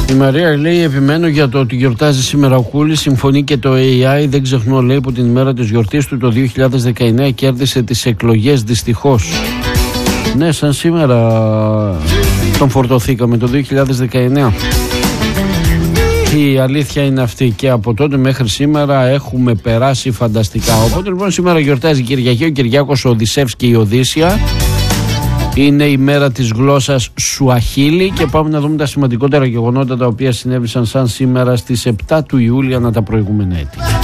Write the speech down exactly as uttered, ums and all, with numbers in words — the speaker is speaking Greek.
Η Μαρία λέει: επιμένω για το ότι γιορτάζει σήμερα ο Κούλης. Συμφωνεί και το έι άι. Δεν ξεχνώ, λέει, που την ημέρα της γιορτής του το δύο χιλιάδες δεκαεννέα κέρδισε τις εκλογές, δυστυχώς. Ναι, σαν σήμερα τον φορτωθήκαμε το δύο χιλιάδες δεκαεννέα. Η αλήθεια είναι αυτή, και από τότε μέχρι σήμερα έχουμε περάσει φανταστικά. Οπότε λοιπόν σήμερα γιορτάζει η Κυριακή, ο Κυριάκος, ο Οδυσσεύς και η Οδύσσια. Είναι η μέρα της γλώσσας Σουαχίλι και πάμε να δούμε τα σημαντικότερα γεγονότα τα οποία συνέβησαν σαν σήμερα στις επτά του Ιούλη ανά τα προηγούμενα έτη.